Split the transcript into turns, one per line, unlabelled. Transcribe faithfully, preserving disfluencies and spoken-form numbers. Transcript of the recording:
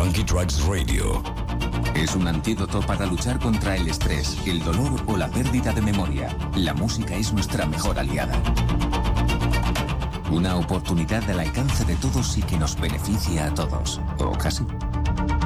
Funky Tracks Radio.
Es un antídoto para luchar contra el estrés, el dolor o la pérdida de memoria. La música es nuestra mejor aliada. Una oportunidad al alcance de todos y que nos beneficia a todos. ¿O casi?